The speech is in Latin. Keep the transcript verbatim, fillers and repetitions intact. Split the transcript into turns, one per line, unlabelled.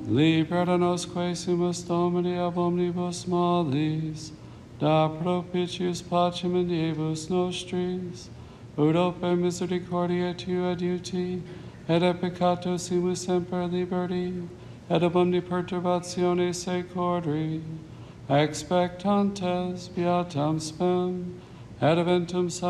Libera nosque sumus Domini ab omnibus malis, da propitius pacem in diebus nostris, ut ope misericordia tua adiuti, et a peccato simus semper liberti, et ab omni perturbatione secori, expectantes beatam spem, et eventum